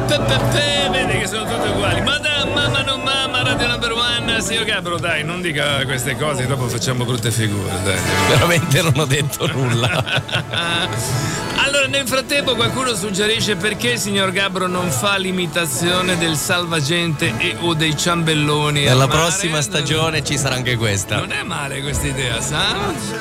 Vedi che sono tutti uguali. Mamma non mamma, Radio Number One. Signor Gabbro, dai, non dica queste cose, dopo facciamo brutte figure, dai. Veramente non ho detto nulla. Allora, nel frattempo qualcuno suggerisce perché il signor Gabbro non fa l'imitazione del salvagente o dei ciambelloni. Nella prossima stagione ci sarà anche questa. Non è male questa idea, sa?